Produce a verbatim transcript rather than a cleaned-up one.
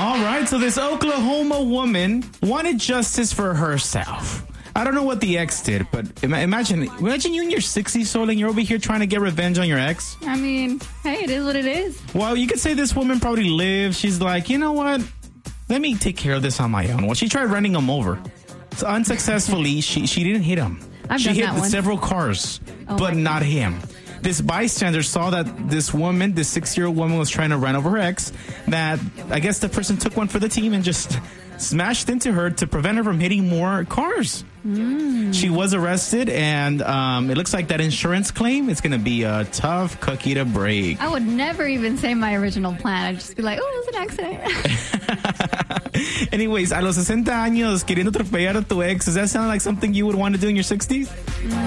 All right, so this Oklahoma woman wanted justice for herself. I don't know what the ex did, but imagine imagine you in your sixties, Sol, and you're over here trying to get revenge on your ex. I mean, hey, it is what it is. Well, you could say this woman probably lived. She's like, you know what? Let me take care of this on my own. Well, she tried running him over. So unsuccessfully, she, she didn't hit him. I've she done hit that one. several cars, Oh but my not him. This bystander saw that this woman, this six-year-old woman, was trying to run over her ex, that I guess the person took one for the team and just smashed into her to prevent her from hitting more cars. Mm. She was arrested, and um, it looks like that insurance claim is going to be a tough cookie to break. I would never even say my original plan. I'd just be like, oh, it was an accident. Anyways, a los sesenta años, queriendo atropellar a tu ex, does that sound like something you would want to do in your sixties?